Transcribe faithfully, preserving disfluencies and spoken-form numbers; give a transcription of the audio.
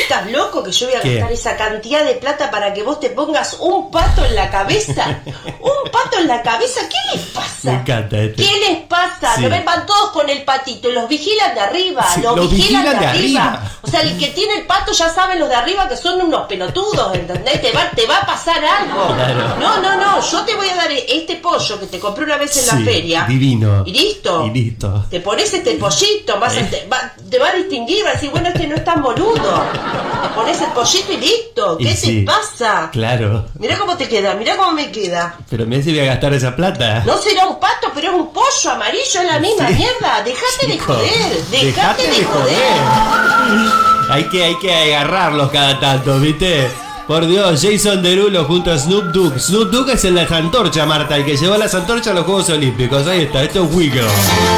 estás loco que yo voy a ¿Qué? gastar esa cantidad de plata para que vos te pongas un pato en la cabeza? ¿Un pato en la cabeza? ¿Qué les pasa? Me encanta este. ¿Qué les pasa? Sí. ¿No ven? Van todos con el patito y los vigilan de arriba. Sí, los, los vigilan, vigilan de, de arriba. arriba. O sea, el que tiene el pato ya saben los de arriba que son unos pelotudos, ¿entendés? Te va, te va a pasar algo. Claro. No, no, no. Yo te voy a dar este pollo que te compré una vez en Sí, la feria. divino. Y listo. Y listo. Te pones este pollito, vas a, te, va, te va a distinguir, va a decir, bueno, este no es tan boludo. Te pones el pollito y listo. ¿Qué Y te sí, pasa? Claro. Mirá cómo te queda, mirá cómo me queda. Pero me hace voy a gastar esa plata. No será un pato, pero es un pollo amarillo, es la misma Sí. mierda. Dejate de Chico, joder, dejate, dejate de, de joder. joder. Hay que, hay que agarrarlos cada tanto, ¿viste? Por Dios, Jason Derulo junto a Snoop Dogg. Snoop Dogg es el de las antorchas, Marta, el que llevó las antorchas a los Juegos Olímpicos. Ahí está, esto es Wiggle.